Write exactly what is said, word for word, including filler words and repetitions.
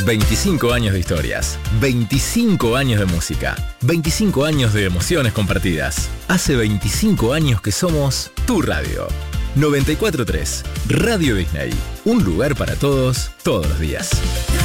veinticinco años de historias, veinticinco años de música, veinticinco años de emociones compartidas. Hace veinticinco años que somos tu radio. noventa y cuatro punto tres, Radio Disney. Un lugar para todos, todos los días.